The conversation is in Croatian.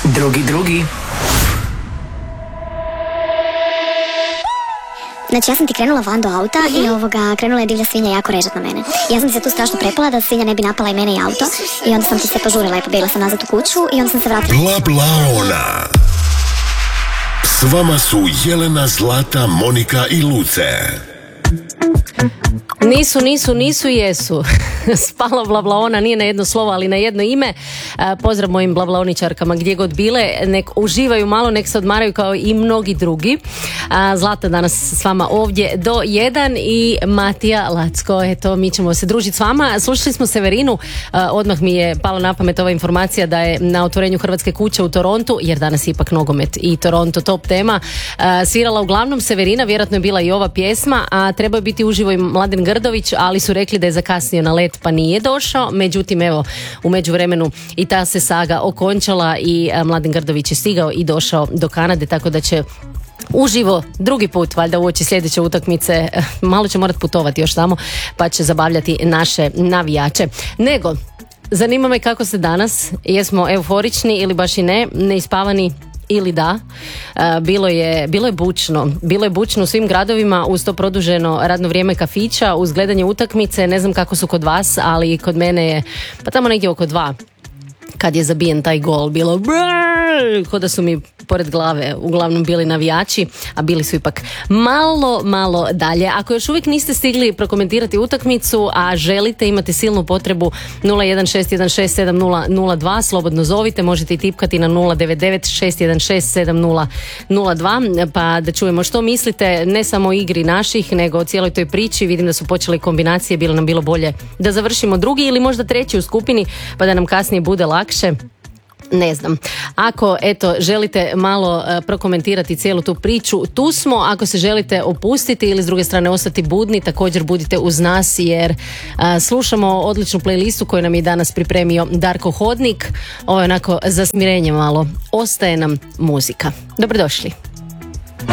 Drugi. Znači ja sam ti krenula van do auta i krenula je divlja svinja jako režat na mene. Ja sam ti se tu strašno prepala da svinja ne bi napala i mene i auto i onda sam ti se požurila i pobjegla sam nazad u kuću i onda sam se vratila. Bla. S vama su Jelena, Zlata, Monika i Luce. Nisu, jesu. Spala Blavlaona, nije na jedno slovo, ali na jedno ime. Pozdrav mojim Blavlaoničarkama gdje god bile. Nek uživaju malo, nek se odmaraju kao i mnogi drugi. Zlata danas s vama ovdje do 1 i Matija Lacko. Eto, mi ćemo se družiti s vama. Slušali smo Severinu. Odmah mi je palo na pamet ova informacija da je na otvorenju Hrvatske kuće u Torontu, jer danas je ipak nogomet i Toronto top tema, svirala uglavnom Severina, vjerojatno je bila i ova pjesma, a trebao je biti uživo i Mladen Grdović, ali su rekli da je zakasnio na let pa nije došao. Međutim, evo, u međuvremenu i ta se saga okončala i Mladen Grdović je stigao i došao do Kanade, tako da će uživo drugi put, valjda uoči sljedeće utakmice, malo će morati putovati još tamo, pa će zabavljati naše navijače. Nego, zanima me kako se danas, jesmo euforični ili baš i ne, neispavani ili da. Bilo je bučno u svim gradovima uz to produženo radno vrijeme kafića, uz gledanje utakmice. Ne znam kako su kod vas, ali kod mene je pa tamo negdje oko 2 kad je zabijen taj gol bilo ko da su mi pored glave uglavnom bili navijači, a bili su ipak malo dalje. Ako još uvijek niste stigli prokomentirati utakmicu, a želite, imate silnu potrebu, 016167002, slobodno zovite, možete i tipkati na 09961670002, pa da čujemo što mislite, ne samo o igri naših, nego o cijeloj toj priči. Vidim da su počele kombinacije, bilo nam bilo bolje da završimo drugi ili možda treći u skupini, pa da nam kasnije bude lakše. Ne znam. Ako, eto, želite malo prokomentirati cijelu tu priču, tu smo. Ako se želite opustiti ili s druge strane ostati budni, također budite uz nas, jer slušamo odličnu playlistu koju nam je danas pripremio Darko Hodnik. Ovo je onako za smirenje malo. Ostaje nam muzika. Dobrodošli.